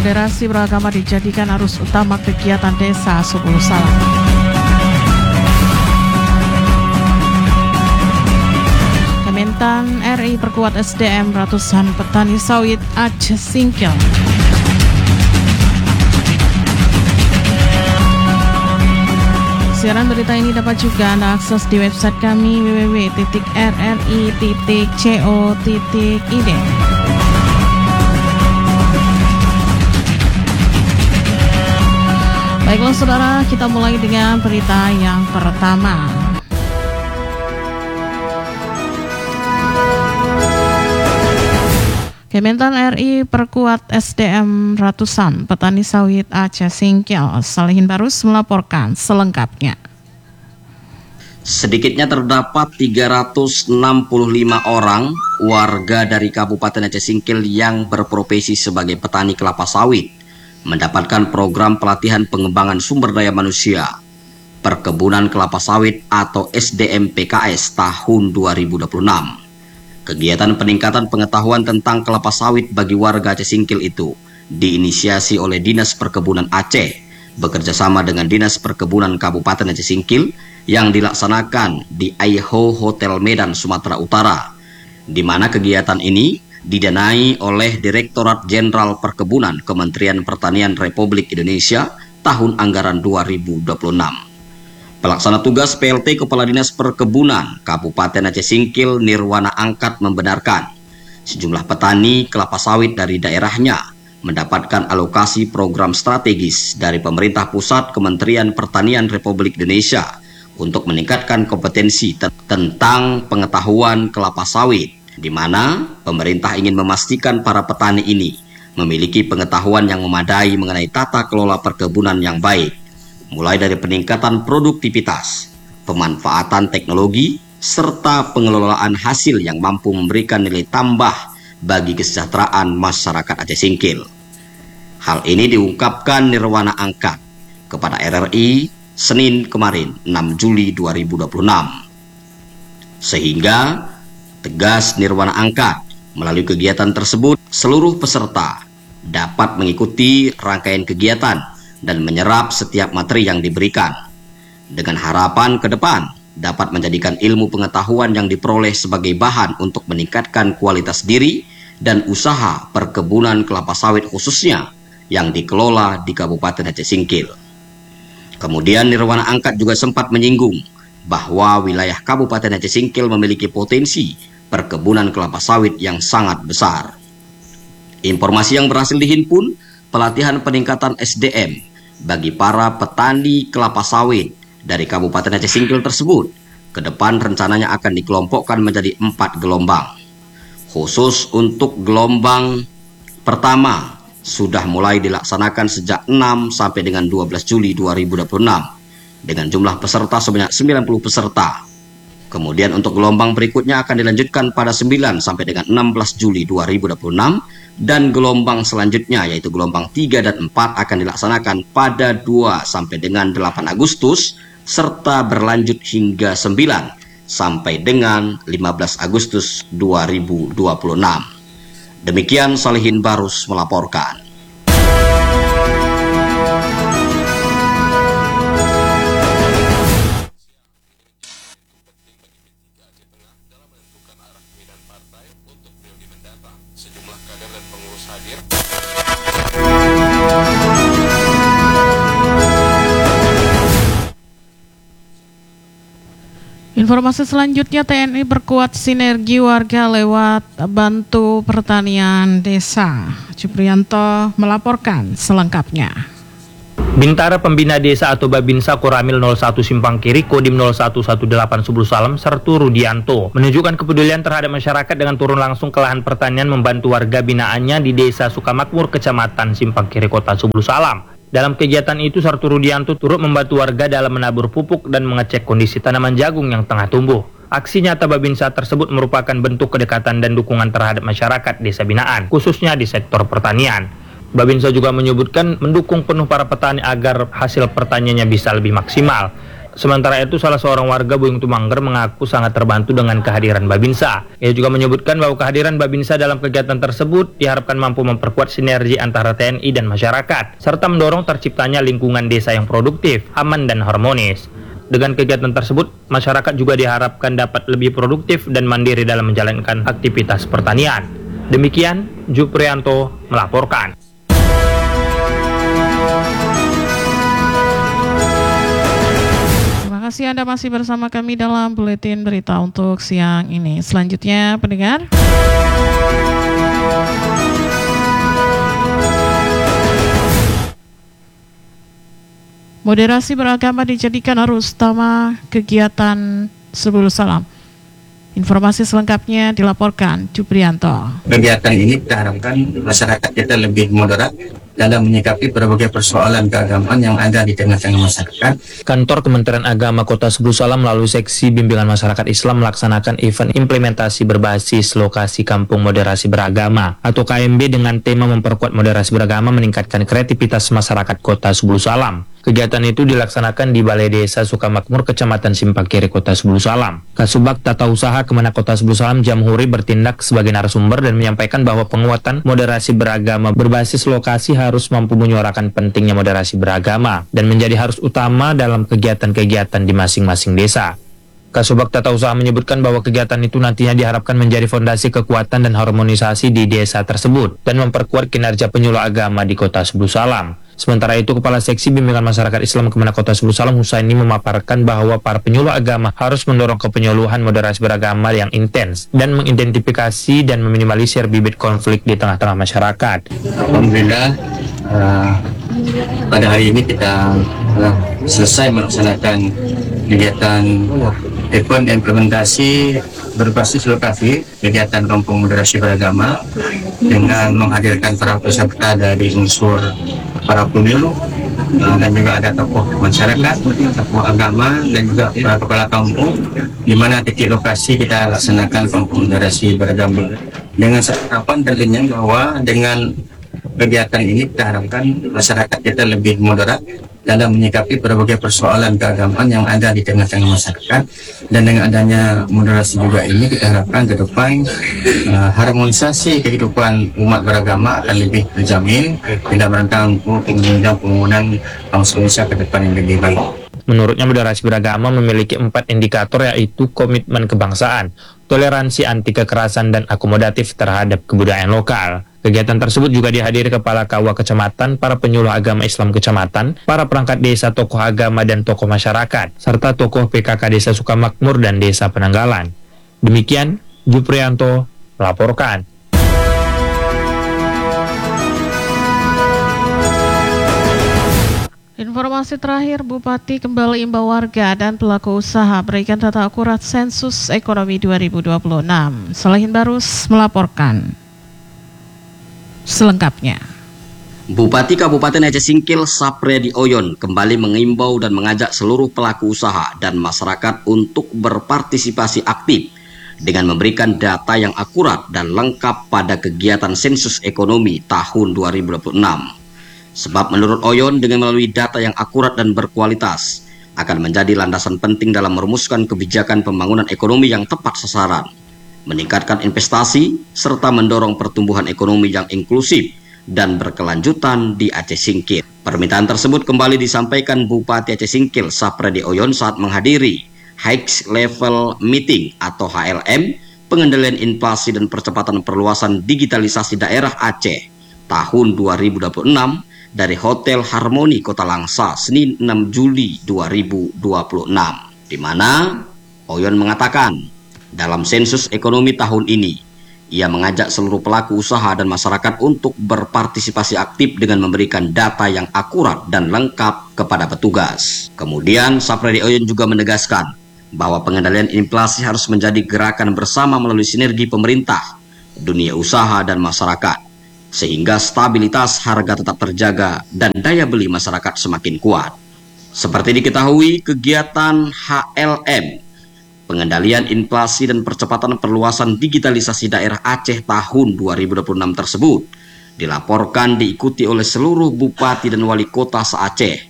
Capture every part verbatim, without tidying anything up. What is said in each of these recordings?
moderasi beragama dijadikan arus utama kegiatan desa Subul Salam. Kementan R I perkuat S D M ratusan petani sawit Aceh singkil. Siaran berita ini dapat juga Anda akses di website kami w w w titik r r i titik co titik i d. Baiklah saudara, kita mulai dengan berita yang pertama. Kementan R I perkuat S D M ratusan petani sawit Aceh singkil. Salihin Barus melaporkan selengkapnya. Sedikitnya terdapat tiga ratus enam puluh lima orang warga dari Kabupaten Aceh Singkil yang berprofesi sebagai petani kelapa sawit mendapatkan program pelatihan pengembangan sumber daya manusia perkebunan kelapa sawit atau S D M P K S tahun dua ribu dua puluh enam. Kegiatan peningkatan pengetahuan tentang kelapa sawit bagi warga Aceh Singkil itu diinisiasi oleh Dinas Perkebunan Aceh bekerjasama dengan Dinas Perkebunan Kabupaten Aceh Singkil yang dilaksanakan di Aiho Hotel Medan, Sumatera Utara, di mana kegiatan ini didanai oleh Direktorat Jenderal Perkebunan Kementerian Pertanian Republik Indonesia tahun anggaran dua ribu dua puluh enam. Pelaksana tugas P L T Kepala Dinas Perkebunan Kabupaten Aceh Singkil Nirwana Angkat membenarkan sejumlah petani kelapa sawit dari daerahnya mendapatkan alokasi program strategis dari pemerintah pusat Kementerian Pertanian Republik Indonesia untuk meningkatkan kompetensi tentang pengetahuan kelapa sawit, di mana pemerintah ingin memastikan para petani ini memiliki pengetahuan yang memadai mengenai tata kelola perkebunan yang baik, mulai dari peningkatan produktivitas, pemanfaatan teknologi, serta pengelolaan hasil yang mampu memberikan nilai tambah bagi kesejahteraan masyarakat Aceh Singkil. Hal ini diungkapkan Nirwana Angkat kepada R R I Senin kemarin enam Juli dua ribu dua puluh enam. Sehingga tegas Nirwana Angkat, melalui kegiatan tersebut seluruh peserta dapat mengikuti rangkaian kegiatan dan menyerap setiap materi yang diberikan, dengan harapan ke depan dapat menjadikan ilmu pengetahuan yang diperoleh sebagai bahan untuk meningkatkan kualitas diri dan usaha perkebunan kelapa sawit khususnya yang dikelola di Kabupaten Aceh Singkil. Kemudian Nirwana Angkat juga sempat menyinggung bahwa wilayah Kabupaten Aceh Singkil memiliki potensi perkebunan kelapa sawit yang sangat besar. Informasi yang berhasil dihimpun, pelatihan peningkatan S D M bagi para petani kelapa sawit dari Kabupaten Aceh Singkil tersebut ke depan rencananya akan dikelompokkan menjadi empat gelombang. Khusus untuk gelombang pertama sudah mulai dilaksanakan sejak enam sampai dengan dua belas Juli dua ribu dua puluh enam dengan jumlah peserta sebanyak sembilan puluh peserta. Kemudian untuk gelombang berikutnya akan dilanjutkan pada sembilan sampai dengan enam belas Juli dua ribu dua puluh enam. Dan gelombang selanjutnya yaitu gelombang tiga dan empat akan dilaksanakan pada dua sampai dengan delapan Agustus serta berlanjut hingga sembilan sampai dengan lima belas Agustus dua ribu dua puluh enam. Demikian Salihin Barus melaporkan. Informasi selanjutnya, T N I perkuat sinergi warga lewat bantu pertanian desa. Ciprianto melaporkan selengkapnya. Bintara Pembina Desa atau Babinsa Koramil nol satu Simpang Kiri Kodim nol satu satu delapan Subul Salam Sertu Rudianto menunjukkan kepedulian terhadap masyarakat dengan turun langsung ke lahan pertanian membantu warga binaannya di Desa Sukamakmur, Kecamatan Simpang Kiri, Kota Subul Salam. Dalam kegiatan itu, Sertu Rudianto turut membantu warga dalam menabur pupuk dan mengecek kondisi tanaman jagung yang tengah tumbuh. Aksi nyata Babinsa tersebut merupakan bentuk kedekatan dan dukungan terhadap masyarakat desa binaan, khususnya di sektor pertanian. Babinsa juga menyebutkan mendukung penuh para petani agar hasil pertaniannya bisa lebih maksimal. Sementara itu, salah seorang warga Buyung Tumangger mengaku sangat terbantu dengan kehadiran Babinsa. Ia juga menyebutkan bahwa kehadiran Babinsa dalam kegiatan tersebut diharapkan mampu memperkuat sinergi antara T N I dan masyarakat, serta mendorong terciptanya lingkungan desa yang produktif, aman, dan harmonis. Dengan kegiatan tersebut, masyarakat juga diharapkan dapat lebih produktif dan mandiri dalam menjalankan aktivitas pertanian. Demikian, Juprianto melaporkan. Terima kasih Anda masih bersama kami dalam Buletin Berita untuk siang ini. Selanjutnya, pendengar. Moderasi beragama dijadikan arus utama kegiatan Sebelus Salam. Informasi selengkapnya dilaporkan Juprianto. Kegiatan ini kita harapkan masyarakat kita lebih moderat dalam menyikapi berbagai persoalan keagamaan yang ada di tengah-tengah masyarakat. Kantor Kementerian Agama Kota Sebelus Salam melalui Seksi Bimbingan Masyarakat Islam melaksanakan event implementasi berbasis lokasi Kampung Moderasi Beragama atau K M B dengan tema memperkuat moderasi beragama meningkatkan kreativitas masyarakat Kota Sebelus Salam. Kegiatan itu dilaksanakan di Balai Desa Sukamakmur, Kecamatan Simpang Kiri, Kota Sebelus Salam. Kasubag Tata Usaha Kemenak Kota Sebelus Salam Jamhuri bertindak sebagai narasumber dan menyampaikan bahwa penguatan moderasi beragama berbasis lokasi harus mampu menyuarakan pentingnya moderasi beragama dan menjadi harus utama dalam kegiatan-kegiatan di masing-masing desa. Kasubag Tata Usaha menyebutkan bahwa kegiatan itu nantinya diharapkan menjadi fondasi kekuatan dan harmonisasi di desa tersebut dan memperkuat kinerja penyuluh agama di Kota Sebelus Salam. Sementara itu, Kepala Seksi Bimbingan Masyarakat Islam Kemenak Kota Sebelus Salam Husaini memaparkan bahwa para penyuluh agama harus mendorong kepenyuluhan moderasi beragama yang intens dan mengidentifikasi dan meminimalisir bibit konflik di tengah-tengah masyarakat. Alhamdulillah, uh, pada hari ini kita uh, selesai melaksanakan kegiatan event implementasi berbasis lokasi kegiatan Kampung Moderasi Beragama dengan menghadirkan para peserta dari unsur para pemilu dan juga ada tokoh masyarakat, tokoh agama dan juga para kepala kampung, di mana titik lokasi kita laksanakan Kampung Moderasi Beragama dengan harapan tentunya bahwa dengan kegiatan ini kita harapkan masyarakat kita lebih moderat dalam menyikapi berbagai persoalan keagamaan yang ada di tengah-tengah masyarakat, dan dengan adanya moderasi juga ini kita harapkan ke depan uh, harmonisasi kehidupan umat beragama akan lebih terjamin dalam rangka untuk menunjang pembangunan bangsa Indonesia ke depan yang lebih baik. Menurutnya, moderasi beragama memiliki empat indikator, yaitu komitmen kebangsaan, toleransi anti kekerasan, dan akomodatif terhadap kebudayaan lokal. Kegiatan tersebut juga dihadiri Kepala K W A Kecamatan, para penyuluh agama Islam Kecamatan, para perangkat desa, tokoh agama, dan tokoh masyarakat, serta tokoh P K K Desa Sukamakmur dan Desa Penanggalan. Demikian, Juprianto melaporkan. Informasi terakhir, Bupati kembali imbau warga dan pelaku usaha berikan data akurat sensus ekonomi dua ribu dua puluh enam. Salahin Barus melaporkan selengkapnya. Bupati Kabupaten Aceh Singkil Sapredi Oyon kembali mengimbau dan mengajak seluruh pelaku usaha dan masyarakat untuk berpartisipasi aktif dengan memberikan data yang akurat dan lengkap pada kegiatan sensus ekonomi tahun dua ribu dua puluh enam. Sebab menurut Oyon, dengan melalui data yang akurat dan berkualitas akan menjadi landasan penting dalam merumuskan kebijakan pembangunan ekonomi yang tepat sasaran, meningkatkan investasi, serta mendorong pertumbuhan ekonomi yang inklusif dan berkelanjutan di Aceh Singkil. Permintaan tersebut kembali disampaikan Bupati Aceh Singkil Sapredi Oyon saat menghadiri High Level Meeting atau H L M, pengendalian inflasi dan percepatan perluasan digitalisasi daerah Aceh tahun dua ribu dua puluh enam dari Hotel Harmoni Kota Langsa, Senin enam Juli dua ribu dua puluh enam, di mana Oyon mengatakan dalam sensus ekonomi tahun ini ia mengajak seluruh pelaku usaha dan masyarakat untuk berpartisipasi aktif dengan memberikan data yang akurat dan lengkap kepada petugas. Kemudian Sapredi Oyon juga menegaskan bahwa pengendalian inflasi harus menjadi gerakan bersama melalui sinergi pemerintah, dunia usaha, dan masyarakat, sehingga stabilitas harga tetap terjaga dan daya beli masyarakat semakin kuat. Seperti diketahui, kegiatan H L M, pengendalian inflasi dan percepatan perluasan digitalisasi daerah Aceh tahun dua ribu dua puluh enam tersebut dilaporkan diikuti oleh seluruh bupati dan wali kota se-Aceh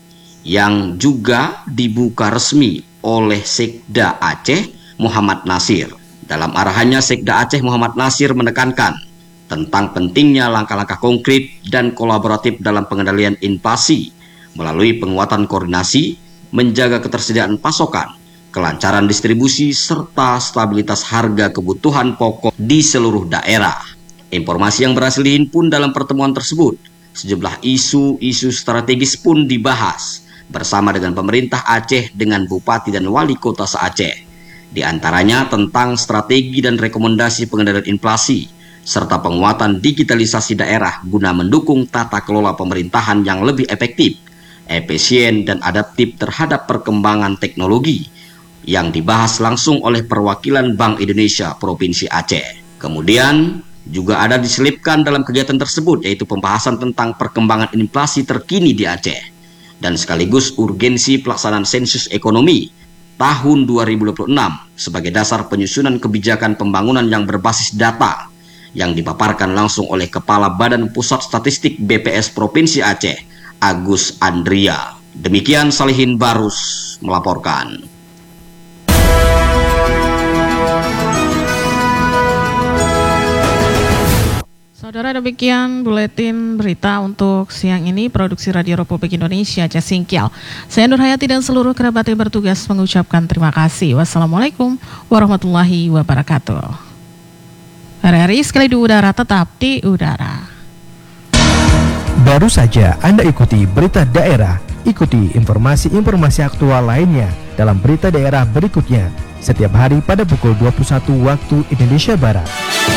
yang juga dibuka resmi oleh Sekda Aceh Muhammad Nasir. Dalam arahannya, Sekda Aceh Muhammad Nasir menekankan tentang pentingnya langkah-langkah konkret dan kolaboratif dalam pengendalian inflasi melalui penguatan koordinasi, menjaga ketersediaan pasokan, kelancaran distribusi, serta stabilitas harga kebutuhan pokok di seluruh daerah. Informasi yang berhasil dihimpun dalam pertemuan tersebut, sejumlah isu-isu strategis pun dibahas bersama dengan pemerintah Aceh dengan Bupati dan Wali Kota se-Aceh. Di antaranya tentang strategi dan rekomendasi pengendalian inflasi, serta penguatan digitalisasi daerah guna mendukung tata kelola pemerintahan yang lebih efektif, efisien, dan adaptif terhadap perkembangan teknologi yang dibahas langsung oleh perwakilan Bank Indonesia Provinsi Aceh. Kemudian juga ada diselipkan dalam kegiatan tersebut yaitu pembahasan tentang perkembangan inflasi terkini di Aceh dan sekaligus urgensi pelaksanaan sensus ekonomi tahun dua ribu dua puluh enam sebagai dasar penyusunan kebijakan pembangunan yang berbasis data yang dipaparkan langsung oleh Kepala Badan Pusat Statistik B P S Provinsi Aceh, Agus Andria. Demikian Salihin Barus melaporkan. Saudara, demikian buletin berita untuk siang ini, produksi Radio Republik Indonesia Aceh Singkil. Saya Nur Hayati dan seluruh kerabat yang bertugas mengucapkan terima kasih. Wassalamualaikum warahmatullahi wabarakatuh. Hari-hari sekali di udara, tetap di udara. Baru saja Anda ikuti berita daerah. Ikuti informasi-informasi aktual lainnya dalam berita daerah berikutnya setiap hari pada pukul dua puluh satu waktu Indonesia Barat.